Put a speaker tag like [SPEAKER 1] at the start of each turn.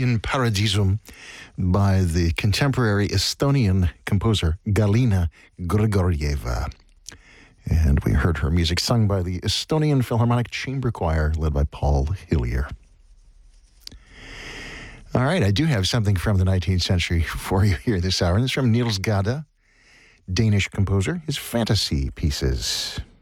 [SPEAKER 1] in Paradisum by the contemporary Estonian composer Galina Grigorieva. And we heard her music sung by the Estonian Philharmonic Chamber Choir, led by Paul Hillier. All right, I do have something from the 19th century for you here this hour. And it's from Niels Gade, Danish composer, his fantasy pieces.